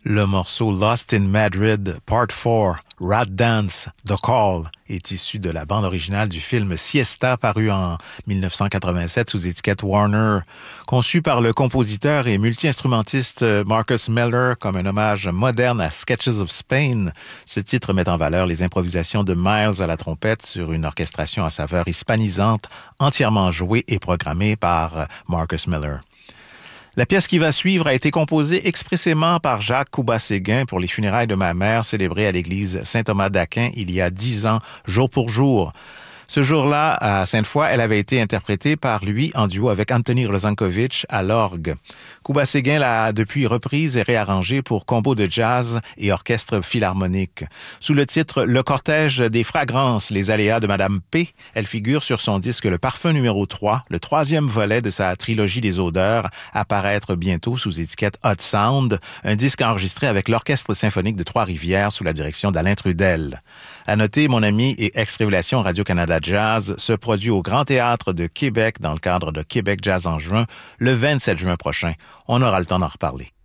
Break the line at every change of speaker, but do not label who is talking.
Le morceau Lost in Madrid, Part 4, Rat Dance, The Call, est issu de la bande originale du film Siesta, paru en 1987 sous étiquette Warner. Conçu par le compositeur et multi-instrumentiste Marcus Miller comme un hommage moderne à Sketches of Spain, ce titre met en valeur les improvisations de Miles à la trompette sur une orchestration à saveur hispanisante, entièrement jouée et programmée par Marcus Miller. La pièce qui va suivre a été composée expressément par Jacques Couba-Séguin pour les funérailles de ma mère célébrées à l'église Saint-Thomas d'Aquin il y a 10 ans, jour pour jour. Ce jour-là, à Sainte-Foy, elle avait été interprétée par lui en duo avec Anthony Rozankovich à l'orgue. Couba-Séguin l'a depuis reprise et réarrangée pour combo de jazz et orchestre philharmonique. Sous le titre « Le cortège des fragrances, les aléas de Madame P », elle figure sur son disque Le Parfum numéro 3, le 3e volet de sa trilogie des odeurs, à paraître bientôt sous étiquette Hot Sound, un disque enregistré avec l'Orchestre symphonique de Trois-Rivières sous la direction d'Alain Trudel. À noter, mon ami et ex-révélation Radio-Canada Jazz se produit au Grand Théâtre de Québec dans le cadre de Québec Jazz en juin, le 27 juin prochain. On aura le temps d'en reparler.